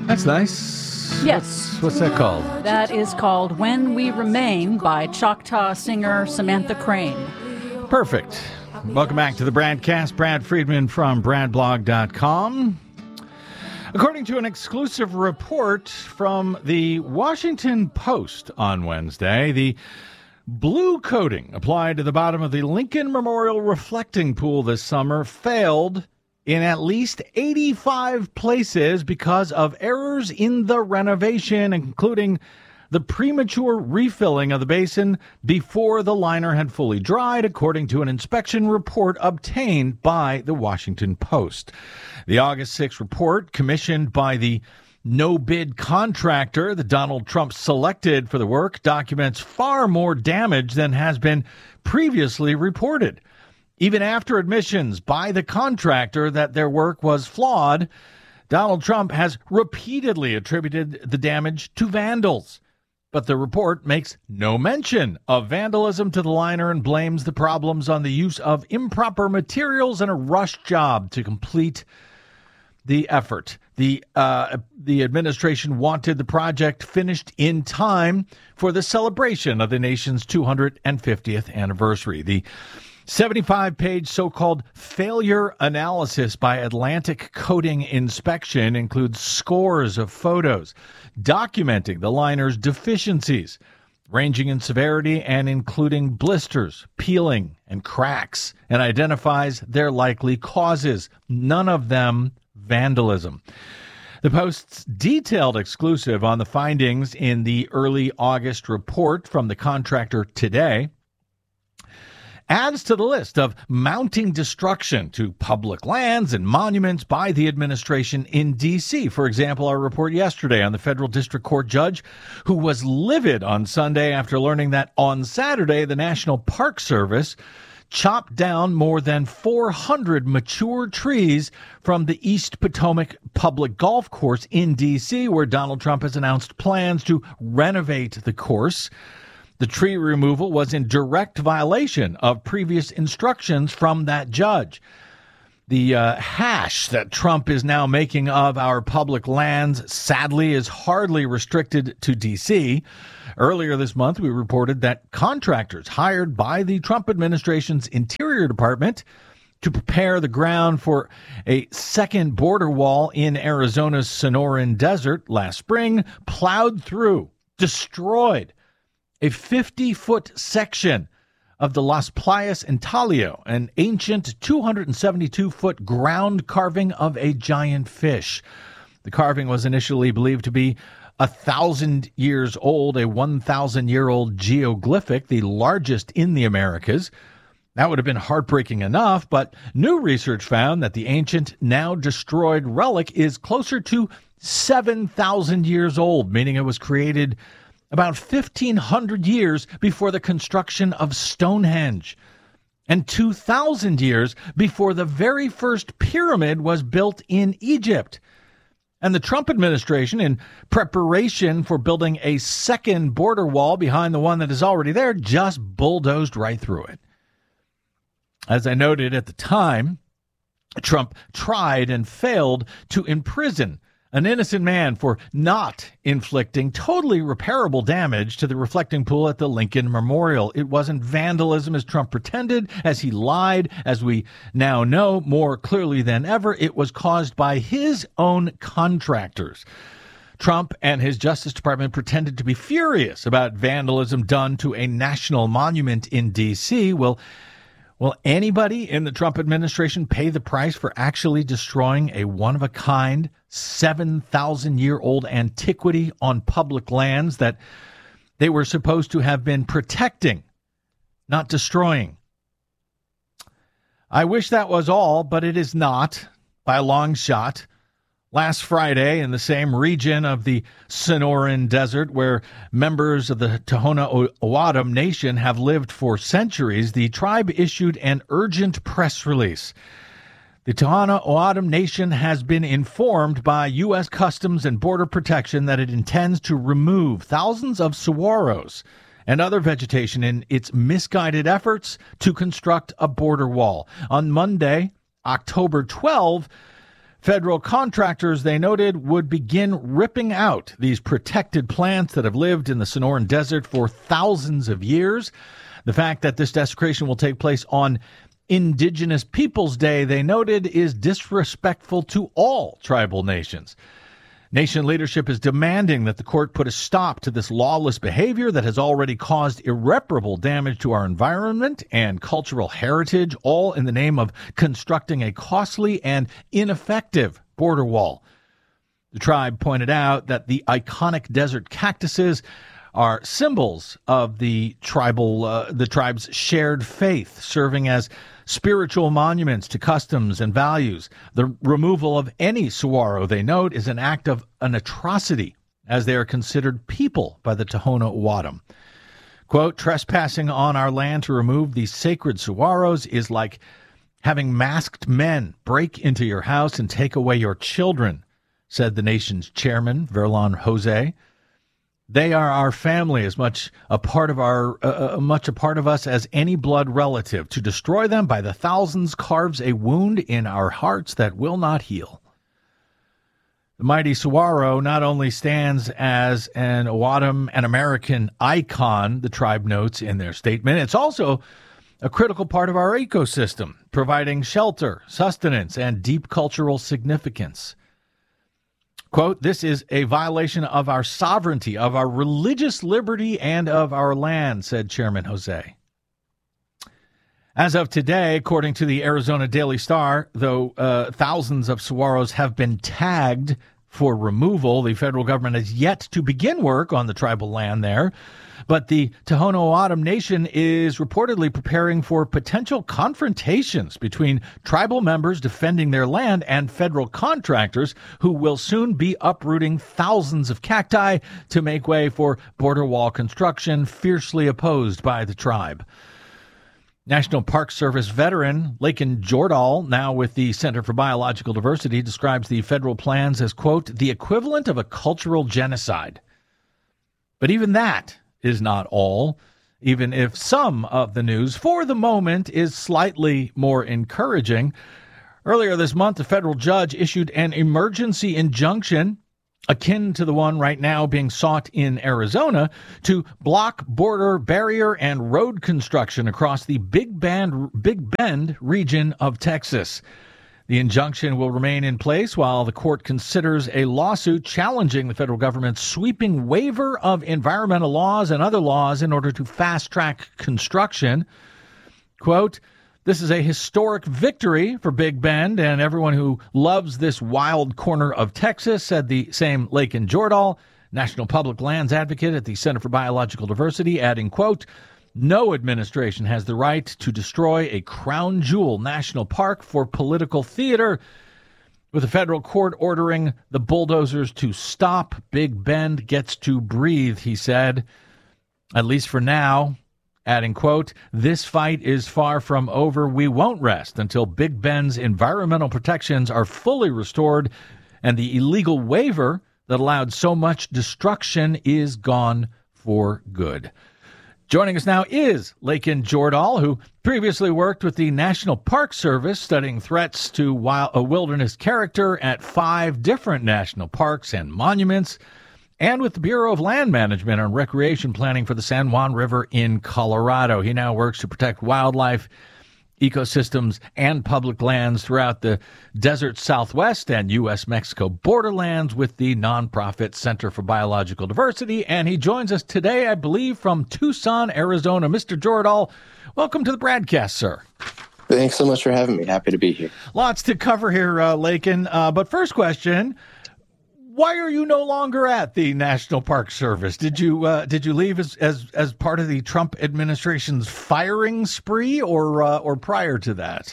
That's nice. Yes. What's that called? That is called When We Remain by Choctaw singer Samantha Crane. Perfect. Welcome back to the Bradcast. Brad Friedman from BradBlog.com. According to an exclusive report from the Washington Post on Wednesday, the blue coating applied to the bottom of the Lincoln Memorial reflecting pool this summer failed in at least 85 places because of errors in the renovation, including the premature refilling of the basin before the liner had fully dried, according to an inspection report obtained by the Washington Post. The August 6 report, commissioned by the no-bid contractor that Donald Trump selected for the work, documents far more damage than has been previously reported. Even after admissions by the contractor that their work was flawed, Donald Trump has repeatedly attributed the damage to vandals. But the report makes no mention of vandalism to the liner and blames the problems on the use of improper materials and a rush job to complete the effort. The administration wanted the project finished in time for the celebration of the nation's 250th anniversary. The 75-page so-called failure analysis by Atlantic Coating Inspection includes scores of photos documenting the liner's deficiencies, ranging in severity and including blisters, peeling, and cracks, and identifies their likely causes, none of them vandalism. The Post's detailed exclusive on the findings in the early August report from the contractor today adds to the list of mounting destruction to public lands and monuments by the administration in D.C. For example, our report yesterday on the federal district court judge who was livid on Sunday after learning that on Saturday, the National Park Service chopped down more than 400 mature trees from the East Potomac Public Golf Course in D.C., where Donald Trump has announced plans to renovate the course. The tree removal was in direct violation of previous instructions from that judge. The hash that Trump is now making of our public lands, sadly, is hardly restricted to D.C. Earlier this month, we reported that contractors hired by the Trump administration's Interior Department to prepare the ground for a second border wall in Arizona's Sonoran Desert last spring plowed through, destroyed a 50-foot section of the Las Playas Intalio, an ancient 272-foot ground carving of a giant fish. The carving was initially believed to be 1,000 years old, a 1,000-year-old geoglyphic, the largest in the Americas. That would have been heartbreaking enough, but new research found that the ancient, now destroyed relic is closer to 7,000 years old, meaning it was created about 1,500 years before the construction of Stonehenge, and 2,000 years before the very first pyramid was built in Egypt. And the Trump administration, in preparation for building a second border wall behind the one that is already there, just bulldozed right through it. As I noted at the time, Trump tried and failed to imprison an innocent man for not inflicting totally repairable damage to the reflecting pool at the Lincoln Memorial. It wasn't vandalism as Trump pretended, as he lied, as we now know more clearly than ever. It was caused by his own contractors. Trump and his Justice Department pretended to be furious about vandalism done to a national monument in D.C. Will anybody in the Trump administration pay the price for actually destroying a one-of-a-kind, 7,000-year-old antiquity on public lands that they were supposed to have been protecting, not destroying? I wish that was all, but it is not, by a long shot. Last Friday, in the same region of the Sonoran Desert where members of the Tohono O'odham Nation have lived for centuries, the tribe issued an urgent press release. The Tohono O'odham Nation has been informed by U.S. Customs and Border Protection that it intends to remove thousands of saguaros and other vegetation in its misguided efforts to construct a border wall. On Monday, October 12, Federal contractors, they noted, would begin ripping out these protected plants that have lived in the Sonoran Desert for thousands of years. The fact that this desecration will take place on Indigenous Peoples Day, they noted, is disrespectful to all tribal nations. Nation leadership is demanding that the court put a stop to this lawless behavior that has already caused irreparable damage to our environment and cultural heritage, all in the name of constructing a costly and ineffective border wall. The tribe pointed out that the iconic desert cactuses are symbols of the tribe's shared faith, serving as spiritual monuments to customs and values. The removal of any saguaro, they note, is an act of an atrocity, as they are considered people by the Tohono O'odham. Quote, trespassing on our land to remove these sacred saguaros is like having masked men break into your house and take away your children, said the nation's chairman, Verlon Jose. They are our family, as much a part of us as any blood relative. To destroy them by the thousands carves a wound in our hearts that will not heal. The mighty saguaro not only stands as an O'odham and American icon, the tribe notes in their statement, it's also a critical part of our ecosystem, providing shelter, sustenance, and deep cultural significance. Quote, this is a violation of our sovereignty, of our religious liberty, and of our land, said Chairman Jose. As of today, according to the Arizona Daily Star, though thousands of saguaros have been tagged for removal, the federal government has yet to begin work on the tribal land there. But the Tohono O'odham Nation is reportedly preparing for potential confrontations between tribal members defending their land and federal contractors who will soon be uprooting thousands of cacti to make way for border wall construction, fiercely opposed by the tribe. National Park Service veteran Lakin Jordahl, now with the Center for Biological Diversity, describes the federal plans as, quote, the equivalent of a cultural genocide. But even that is not all, even if some of the news, for the moment, is slightly more encouraging. Earlier this month, a federal judge issued an emergency injunction akin to the one right now being sought in Arizona to block border barrier and road construction across the Big Bend region of Texas. The injunction will remain in place while the court considers a lawsuit challenging the federal government's sweeping waiver of environmental laws and other laws in order to fast-track construction. Quote, this is a historic victory for Big Bend and everyone who loves this wild corner of Texas, said the same Lakin Jordahl, National Public Lands advocate at the Center for Biological Diversity, adding, quote, no administration has the right to destroy a crown jewel national park for political theater. With the federal court ordering the bulldozers to stop, Big Bend gets to breathe, he said, at least for now. Adding, quote, this fight is far from over. We won't rest until Big Bend's environmental protections are fully restored and the illegal waiver that allowed so much destruction is gone for good. Joining us now is Lakin Jordahl, who previously worked with the National Park Service studying threats to wilderness character at 5 different national parks and monuments, and with the Bureau of Land Management on recreation planning for the San Juan River in Colorado. He now works to protect wildlife, ecosystems, and public lands throughout the desert Southwest and U.S.-Mexico borderlands with the nonprofit Center for Biological Diversity. And he joins us today, I believe, from Tucson, Arizona. Mr. Jordahl, welcome to the broadcast, sir. Thanks so much for having me. Happy to be here. Lots to cover here, Lakin. But first question, why are you no longer at the National Park Service? Did you leave as part of the Trump administration's firing spree, or prior to that?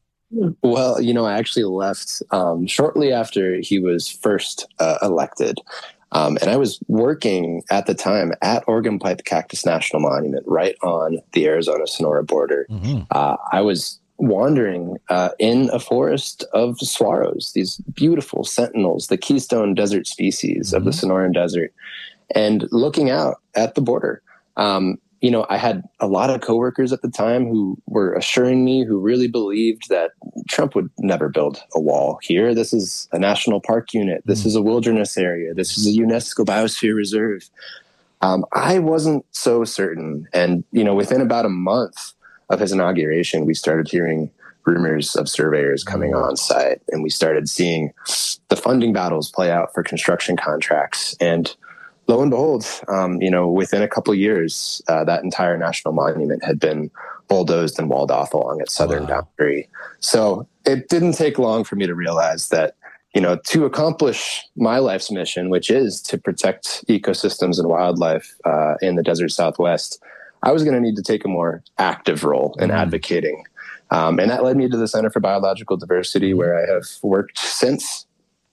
Well, I actually left shortly after he was first elected, and I was working at the time at Oregon Pipe Cactus National Monument, right on the Arizona-Sonora border. Mm-hmm. I was wandering in a forest of saguaros, these beautiful sentinels, the keystone desert species of the Sonoran Desert, and looking out at the border. I had a lot of coworkers at the time who were assuring me, who really believed that Trump would never build a wall here. This is a national park unit. This is a wilderness area. This is a UNESCO biosphere reserve. I wasn't so certain. And, within about a month of his inauguration, we started hearing rumors of surveyors coming on site, and we started seeing the funding battles play out for construction contracts. And lo and behold, within a couple of years, that entire national monument had been bulldozed and walled off along its southern boundary. So it didn't take long for me to realize that, to accomplish my life's mission, which is to protect ecosystems and wildlife in the desert Southwest, I was going to need to take a more active role in advocating. And that led me to the Center for Biological Diversity, where I have worked since.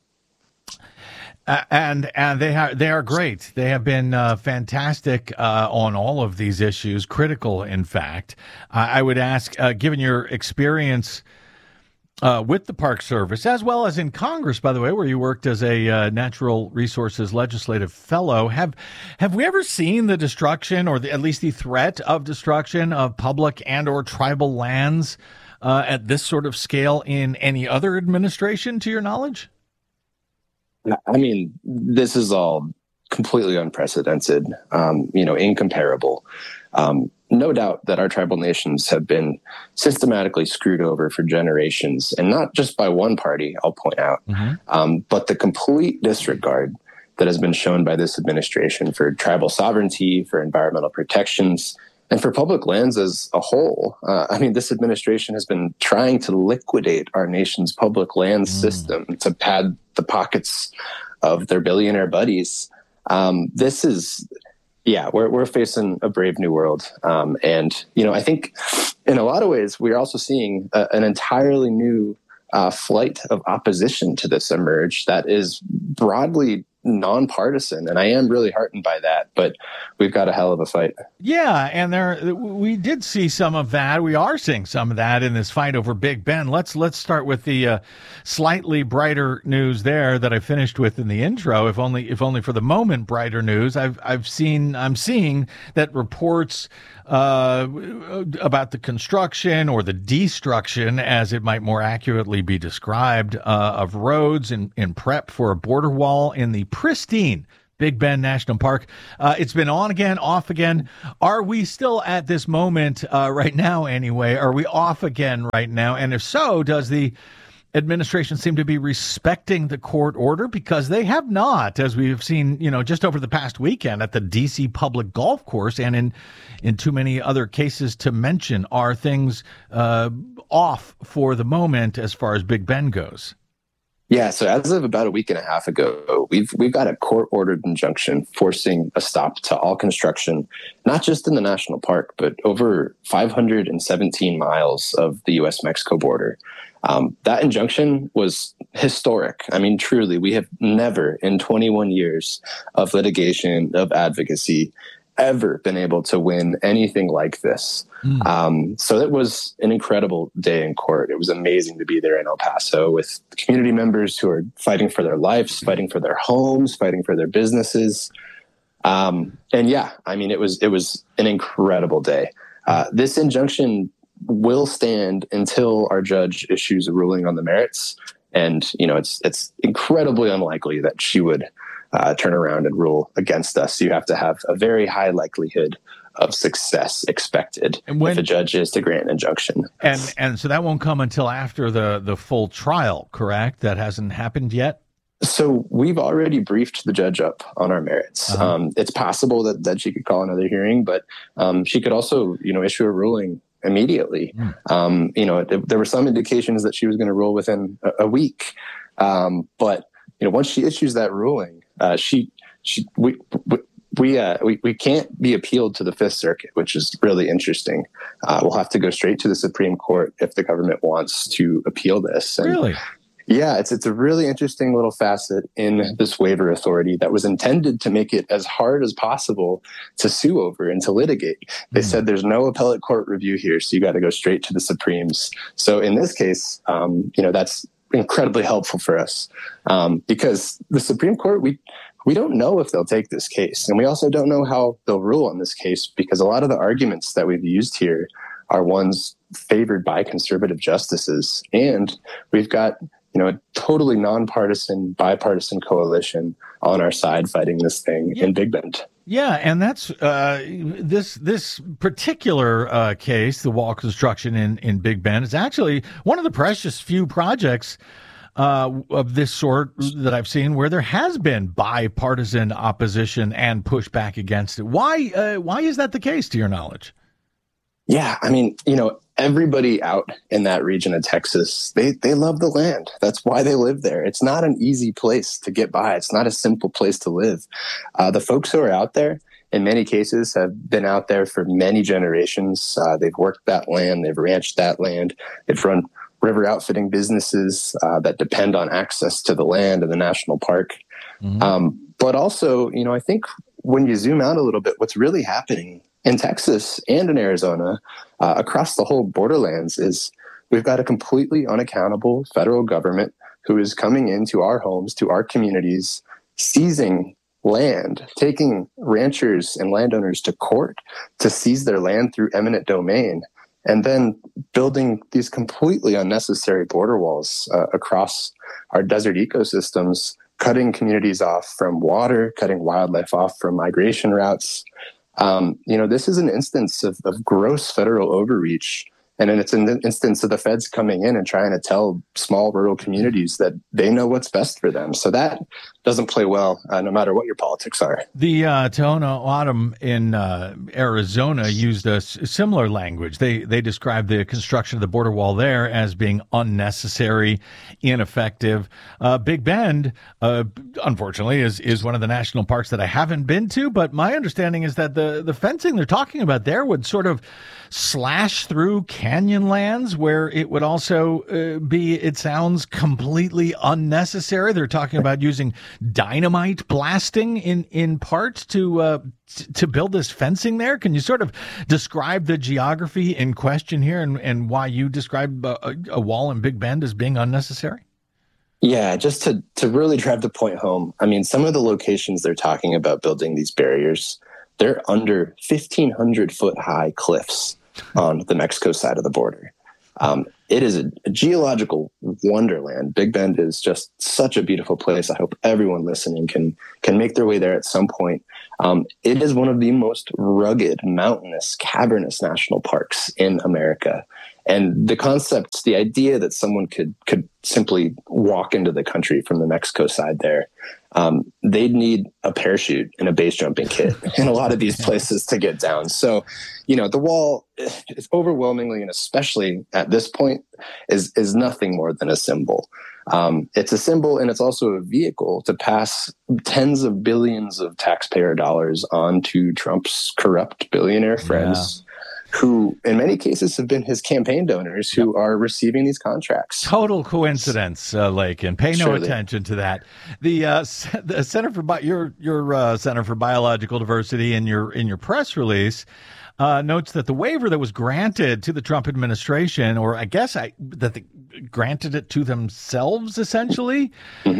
And they are great. They have been fantastic on all of these issues, critical, in fact. I would ask, given your experience with the Park Service, as well as in Congress, by the way, where you worked as a Natural Resources Legislative Fellow, have we ever seen the destruction, or at least the threat of destruction, of public and or tribal lands at this sort of scale in any other administration, to your knowledge? I mean, this is all completely unprecedented, incomparable. No doubt that our tribal nations have been systematically screwed over for generations, and not just by one party, I'll point out, but the complete disregard that has been shown by this administration for tribal sovereignty, for environmental protections, and for public lands as a whole. This administration has been trying to liquidate our nation's public land system to pad the pockets of their billionaire buddies. We're facing a brave new world. I think in a lot of ways, we're also seeing an entirely new flight of opposition to this emerge that is broadly nonpartisan, and I am really heartened by that, but we've got a hell of a fight. Yeah, and we did see some of that. We are seeing some of that in this fight over Big Ben. Let's start with the slightly brighter news there that I finished with in the intro. If only for the moment, brighter news. I'm seeing that reports about the construction, or the destruction, as it might more accurately be described, of roads in prep for a border wall in the pristine Big Bend National Park. It's been on again, off again. Are we still at this moment right now anyway? Are we off again right now? And if so, does the administration seem to be respecting the court order? Because they have not, as we've seen, just over the past weekend at the D.C. public golf course, and in too many other cases to mention. Are things off for the moment as far as Big Ben goes? Yeah, so as of about a week and a half ago, we've got a court-ordered injunction forcing a stop to all construction, not just in the national park, but over 517 miles of the U.S.-Mexico border. That injunction was historic. Truly, we have never in 21 years of litigation, of advocacy, ever been able to win anything like this. So it was an incredible day in court. It was amazing to be there in El Paso with community members who are fighting for their lives, fighting for their homes, fighting for their businesses. It was an incredible day. This injunction will stand until our judge issues a ruling on the merits. And, it's incredibly unlikely that she would turn around and rule against us. You have to have a very high likelihood of success expected if a judge is to grant an injunction. And so that won't come until after the full trial, correct? That hasn't happened yet? So we've already briefed the judge up on our merits. It's possible that she could call another hearing, but she could also, issue a ruling immediately. There were some indications that she was going to rule within a week. But once she issues that ruling, we can't be appealed to the Fifth Circuit, which is really interesting. We'll have to go straight to the Supreme Court if the government wants to appeal this. And really? Yeah, it's a really interesting little facet in this waiver authority that was intended to make it as hard as possible to sue over and to litigate. They said there's no appellate court review here, so you got to go straight to the Supremes. So in this case, that's incredibly helpful for us because the Supreme Court, we we don't know if they'll take this case. And we also don't know how they'll rule on this case, because a lot of the arguments that we've used here are ones favored by conservative justices. And we've got, a totally nonpartisan, bipartisan coalition on our side fighting this thing in Big Bend. Yeah, and that's this particular case, the wall construction in Big Bend, is actually one of the precious few projects of this sort that I've seen where there has been bipartisan opposition and pushback against it. Why is that the case, to your knowledge? Yeah, I mean, everybody out in that region of Texas, they love the land. That's why they live there. It's not an easy place to get by. It's not a simple place to live. The folks who are out there, in many cases, have been out there for many generations. They've worked that land. They've ranched that land. They've run river outfitting businesses that depend on access to the land and the national park. Mm-hmm. But also, I think when you zoom out a little bit, what's really happening in Texas and in Arizona, across the whole borderlands, is we've got a completely unaccountable federal government who is coming into our homes, to our communities, seizing land, taking ranchers and landowners to court to seize their land through eminent domain, and then building these completely unnecessary border walls across our desert ecosystems, cutting communities off from water, cutting wildlife off from migration routes. This is an instance of gross federal overreach. And then it's an instance of the feds coming in and trying to tell small rural communities that they know what's best for them. So that doesn't play well, no matter what your politics are. The Tohono O'odham in Arizona used a similar language. They described the construction of the border wall there as being unnecessary, ineffective. Big Bend, unfortunately, is one of the national parks that I haven't been to. But my understanding is that the fencing they're talking about there would sort of slash through canyon lands, where it would also be, it sounds, completely unnecessary. They're talking about using dynamite blasting in part to build this fencing there. Can you sort of describe the geography in question here and why you describe a wall in Big Bend as being unnecessary? Yeah, just to really drive the point home, I mean, some of the locations they're talking about building these barriers, they're under 1,500 foot high cliffs on the Mexico side of the border. It is a geological wonderland. Big Bend is just such a beautiful place. I hope everyone listening can make their way there at some point. It is one of the most rugged, mountainous, cavernous national parks in America. And the idea that someone could simply walk into the country from the Mexico side there, they'd need a parachute and a base jumping kit in a lot of these places to get down. So, the wall is overwhelmingly, and especially at this point, is nothing more than a symbol. It's a symbol, and it's also a vehicle to pass tens of billions of taxpayer dollars on to Trump's corrupt billionaire friends. Yeah. Who, in many cases, have been his campaign donors who are receiving these contracts. Total coincidence, Lakin. Pay no attention to that. The Center for your Center for Biological Diversity in your press release notes that the waiver that was granted to the Trump administration, or I guess that they granted it to themselves, essentially,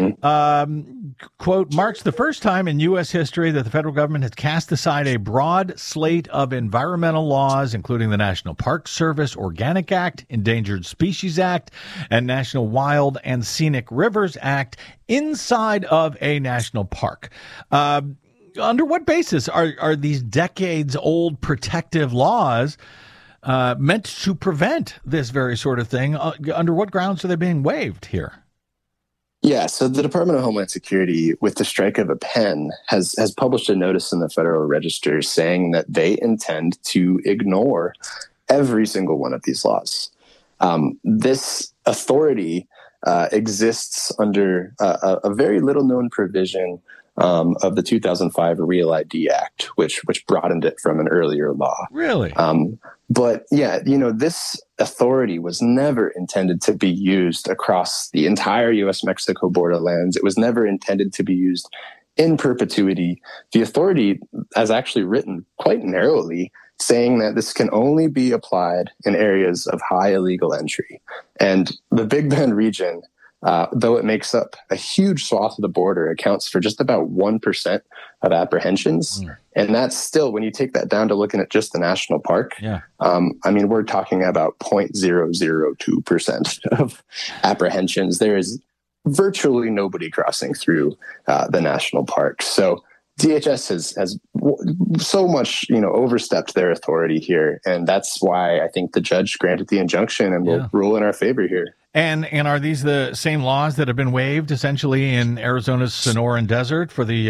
quote, marks the first time in U.S. history that the federal government has cast aside a broad slate of environmental laws, including the National Park Service Organic Act, Endangered Species Act, and National Wild and Scenic Rivers Act inside of a national park. Under what basis are these decades-old protective laws meant to prevent this very sort of thing? Under what grounds are they being waived here? Yeah, so the Department of Homeland Security, with the strike of a pen, has published a notice in the Federal Register saying that they intend to ignore every single one of these laws. This authority exists under a very little-known provision of the 2005 Real ID Act, which broadened it from an earlier law. Really? But yeah, this authority was never intended to be used across the entire U.S.-Mexico borderlands. It was never intended to be used in perpetuity. The authority has actually written quite narrowly, saying that this can only be applied in areas of high illegal entry. And the Big Bend region though it makes up a huge swath of the border, accounts for just about 1% of apprehensions. And that's still, when you take that down to looking at just the national park, we're talking about 0.002% of apprehensions. There is virtually nobody crossing through the national park. So DHS has so much, overstepped their authority here. And that's why I think the judge granted the injunction and will rule in our favor here. And are these the same laws that have been waived essentially in Arizona's Sonoran Desert for the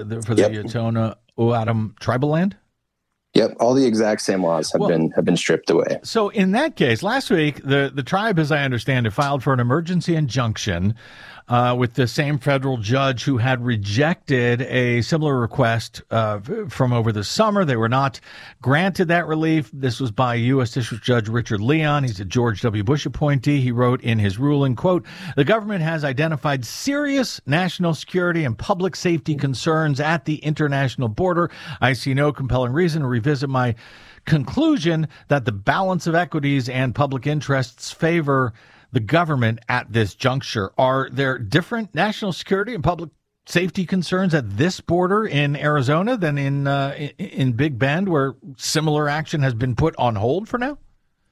Tohono O'odham tribal land? Yep, all the exact same laws have been stripped away. So in that case, last week the tribe, as I understand it, filed for an emergency injunction with the same federal judge who had rejected a similar request from over the summer. They were not granted that relief. This was by U.S. District Judge Richard Leon. He's a George W. Bush appointee. He wrote in his ruling, quote, "The government has identified serious national security and public safety concerns at the international border. I see no compelling reason to revisit my conclusion that the balance of equities and public interests favor the government at this juncture." Are there different national security and public safety concerns at this border in Arizona than in Big Bend, where similar action has been put on hold for now?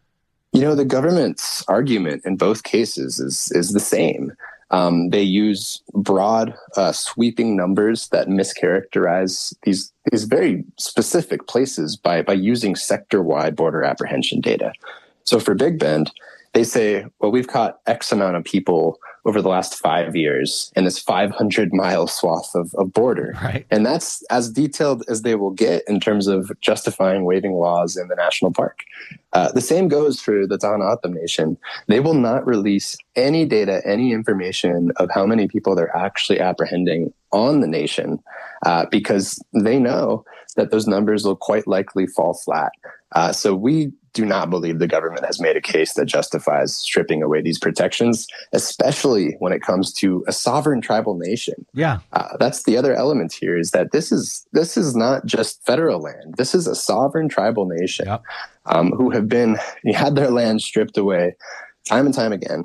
The government's argument in both cases is the same. They use broad, sweeping numbers that mischaracterize these very specific places by using sector-wide border apprehension data. So for Big Bend, they say, well, we've caught X amount of people over the last 5 years in this 500-mile swath of border. Right. And that's as detailed as they will get in terms of justifying waiving laws in the national park. The same goes for the Tohono O'odham Nation. They will not release any data, any information of how many people they're actually apprehending on the nation because they know that those numbers will quite likely fall flat. So we do not believe the government has made a case that justifies stripping away these protections, especially when it comes to a sovereign tribal nation. Yeah. That's the other element here, is that this is not just federal land. This is a sovereign tribal nation who have had their land stripped away time and time again,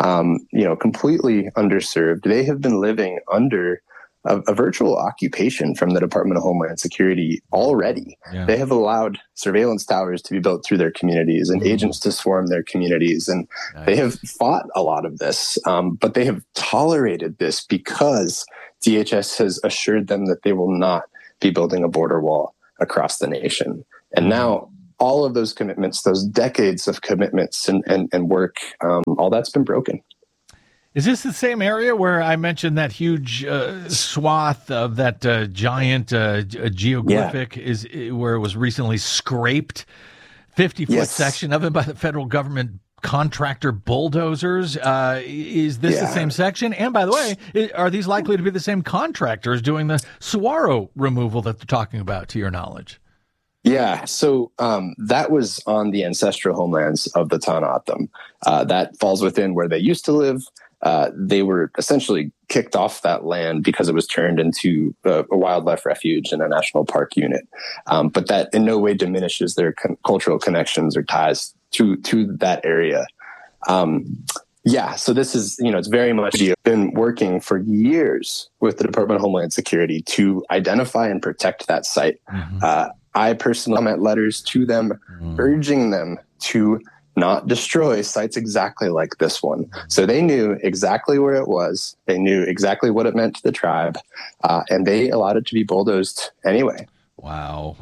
completely underserved. They have been living under a virtual occupation from the Department of Homeland Security already. Yeah. They have allowed surveillance towers to be built through their communities and agents to swarm their communities. And they have fought a lot of this, but they have tolerated this because DHS has assured them that they will not be building a border wall across the nation. And now all of those commitments, those decades of commitments and work, all that's been broken. Is this the same area where I mentioned that huge swath of that giant geoglyphic is where it was recently scraped? 50-foot section of it by the federal government contractor bulldozers. Is this the same section? And by the way, are these likely to be the same contractors doing the saguaro removal that they're talking about, to your knowledge? Yeah, so that was on the ancestral homelands of the Tohono O'odham. That falls within where they used to live. They were essentially kicked off that land because it was turned into a wildlife refuge and a national park unit. But that in no way diminishes their cultural connections or ties to that area. So this is, it's very much been working for years with the Department of Homeland Security to identify and protect that site. Mm-hmm. I personally sent letters to them urging them to not destroy sites exactly like this one. So they knew exactly where it was. They knew exactly what it meant to the tribe, and they allowed it to be bulldozed anyway. Wow.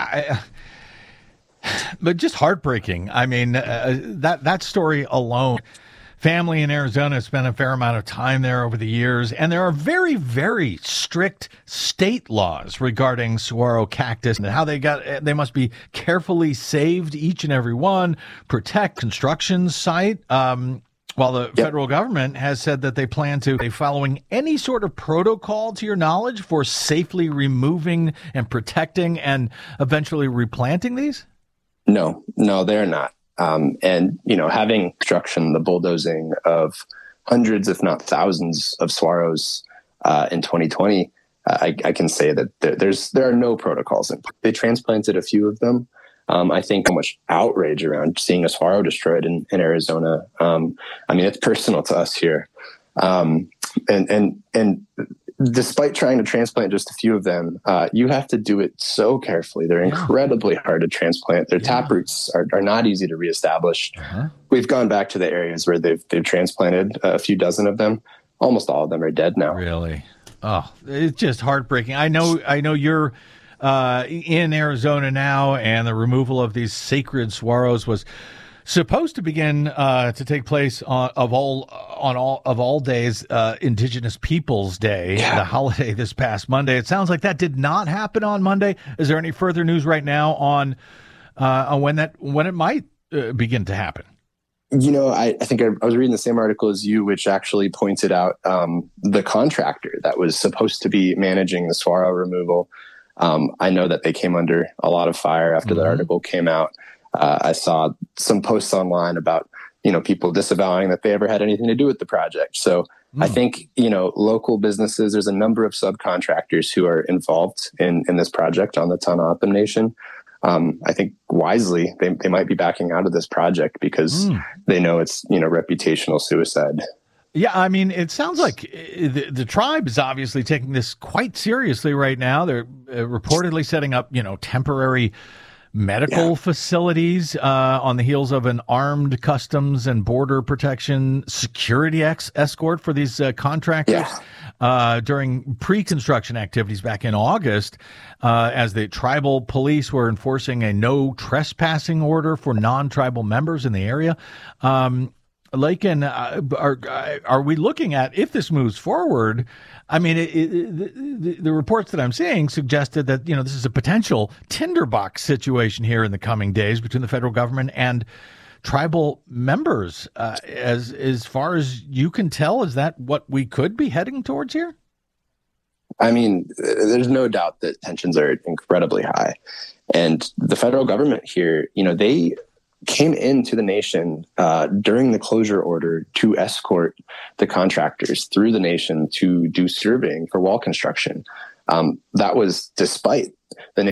But just heartbreaking. I mean, that story alone. Family in Arizona spent a fair amount of time there over the years, and there are very, very strict state laws regarding saguaro cactus and how they must be carefully saved, each and every one, protect construction site. While the federal government has said that they plan to be following any sort of protocol, to your knowledge, for safely removing and protecting and eventually replanting these? No, they're not. And having construction, the bulldozing of hundreds, if not thousands, of saguaros in 2020, I can say that there are no protocols. They transplanted a few of them. I think so much outrage around seeing a saguaro destroyed in Arizona. It's personal to us here. And despite trying to transplant just a few of them, you have to do it so carefully. They're incredibly hard to transplant. Their tap roots are not easy to reestablish. We've gone back to the areas where they've transplanted a few dozen of them. Almost all of them are dead now. Really? Oh, it's just heartbreaking. I know you're in Arizona now, and the removal of these sacred saguaros was supposed to begin to take place on all days, Indigenous Peoples Day, the holiday this past Monday. It sounds like that did not happen on Monday. Is there any further news right now on when it might begin to happen? I think I was reading the same article as you, which actually pointed out the contractor that was supposed to be managing the saguaro removal. I know that they came under a lot of fire after that article came out. I saw some posts online about, people disavowing that they ever had anything to do with the project. So I think, local businesses, there's a number of subcontractors who are involved in this project on the Tohono O'odham Nation. I think wisely, they might be backing out of this project because they know it's, reputational suicide. Yeah, I mean, it sounds like the tribe is obviously taking this quite seriously right now. They're reportedly setting up, temporary medical facilities on the heels of an armed Customs and Border Protection security escort for these contractors during pre-construction activities back in August, as the tribal police were enforcing a no trespassing order for non-tribal members in the area. Lakin, are we looking at, if this moves forward, I mean, the reports that I'm seeing suggested that, this is a potential tinderbox situation here in the coming days between the federal government and tribal members. As far as you can tell, is that what we could be heading towards here? I mean, there's no doubt that tensions are incredibly high. And the federal government here, they came into the nation during the closure order to escort the contractors through the nation to do surveying for wall construction. That was despite the